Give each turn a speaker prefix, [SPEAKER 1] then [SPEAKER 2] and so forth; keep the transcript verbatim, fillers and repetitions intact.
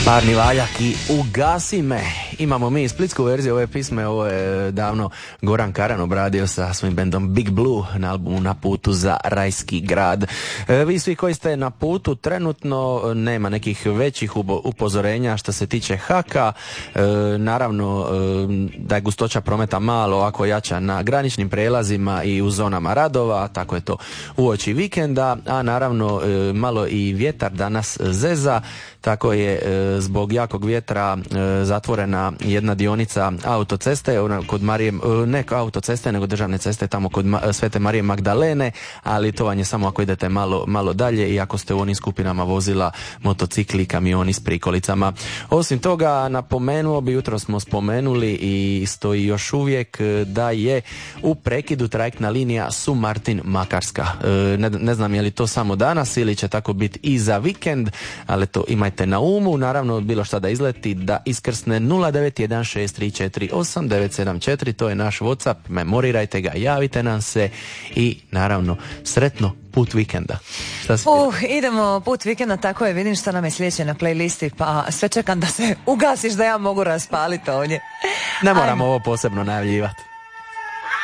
[SPEAKER 1] Parni valjak i Ugasi me. Imamo mi splitsku verziju ove pisme, ovo je davno Goran Karan obradio sa svojim bendom Big Blue na albumu Na putu za rajski grad. E, vi svi koji ste na putu trenutno, nema nekih većih upozorenja što se tiče haka. E, naravno e, da je gustoća prometa malo ovako jača na graničnim prelazima i u zonama radova, tako je to uoči vikenda, a naravno e, malo i vjetar danas zeza, tako je e, zbog jakog vjetra e, zatvorena jedna dionica autoceste kod Marije, ne autoceste nego državne ceste tamo kod Ma, Svete Marije Magdalene, ali to vam je samo ako idete malo, malo dalje i ako ste u onim skupinama vozila, motocikli, kamioni s prikolicama. Osim toga, napomenuo bi, jutro smo spomenuli i stoji još uvijek da je u prekidu trajektna linija Sumartin Makarska. E, ne, ne znam je li to samo danas ili će tako biti i za vikend, ali to imajte na umu. Naravno, bilo šta da izleti, da iskrsne nula devet jedan šest tri četiri osam devet sedam četiri, to je naš WhatsApp, memorirajte ga, javite nam se i naravno sretno put vikenda. Šta si
[SPEAKER 2] uh, idemo put vikenda, tako je, vidim što nam je sljedeće na playlisti, pa sve čekam da se ugasiš da ja mogu raspaliti ovdje.
[SPEAKER 1] Ne moramo ovo posebno najavljivati.